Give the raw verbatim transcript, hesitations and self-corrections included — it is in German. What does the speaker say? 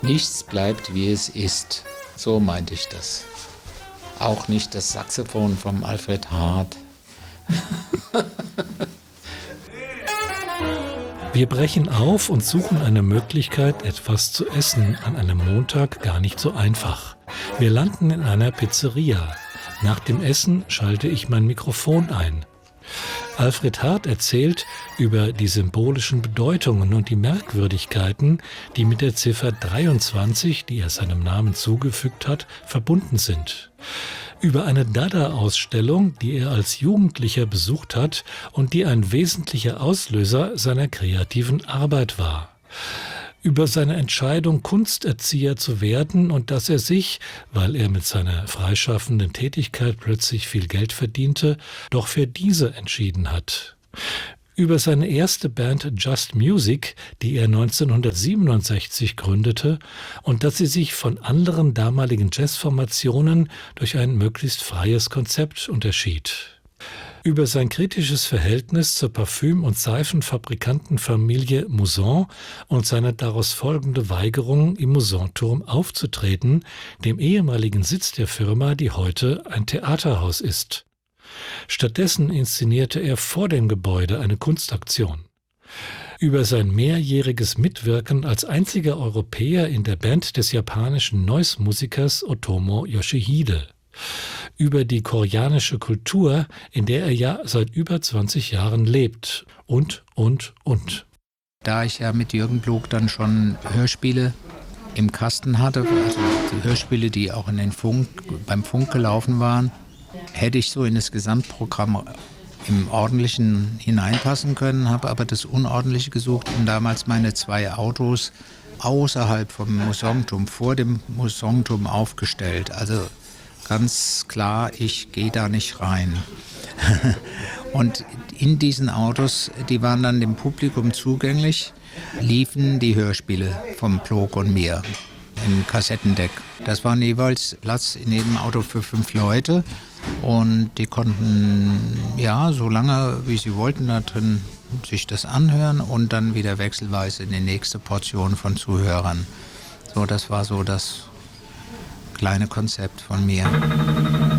Nichts bleibt, wie es ist. So meinte ich das. Auch nicht das Saxophon vom Alfred Hart. Wir brechen auf und suchen eine Möglichkeit, etwas zu essen, an einem Montag gar nicht so einfach. Wir landen in einer Pizzeria. Nach dem Essen schalte ich mein Mikrofon ein. Alfred Hart erzählt über die symbolischen Bedeutungen und die Merkwürdigkeiten, die mit der Ziffer dreiundzwanzig, die er seinem Namen zugefügt hat, verbunden sind. Über eine Dada-Ausstellung, die er als Jugendlicher besucht hat und die ein wesentlicher Auslöser seiner kreativen Arbeit war. Über seine Entscheidung, Kunsterzieher zu werden und dass er sich, weil er mit seiner freischaffenden Tätigkeit plötzlich viel Geld verdiente, doch für diese entschieden hat. Über seine erste Band Just Music, die er neunzehnhundertsiebenundsechzig gründete, und dass sie sich von anderen damaligen Jazzformationen durch ein möglichst freies Konzept unterschied. Über sein kritisches Verhältnis zur Parfüm- und Seifenfabrikantenfamilie Mouzon und seine daraus folgende Weigerung, im Mouzon-Turm aufzutreten, dem ehemaligen Sitz der Firma, die heute ein Theaterhaus ist. Stattdessen inszenierte er vor dem Gebäude eine Kunstaktion. Über sein mehrjähriges Mitwirken als einziger Europäer in der Band des japanischen Noise-Musikers Otomo Yoshihide. Über die koreanische Kultur, in der er ja seit über zwanzig Jahren lebt. Und, und, und. Da ich ja mit Jürgen Blog dann schon Hörspiele im Kasten hatte, also die Hörspiele, die auch in den Funk, beim Funk gelaufen waren, hätte ich so in das Gesamtprogramm im Ordentlichen hineinpassen können, habe aber das Unordentliche gesucht und damals meine zwei Autos außerhalb vom Mouzon-Turm, vor dem Mouzon-Turm aufgestellt. Also ganz klar, ich gehe da nicht rein. Und in diesen Autos, die waren dann dem Publikum zugänglich, liefen die Hörspiele vom Blog und mir im Kassettendeck. Das waren jeweils Platz in jedem Auto für fünf Leute und die konnten, ja, so lange wie sie wollten, da drin sich das anhören und dann wieder wechselweise in die nächste Portion von Zuhörern. So, das war so das kleine Konzept von mir.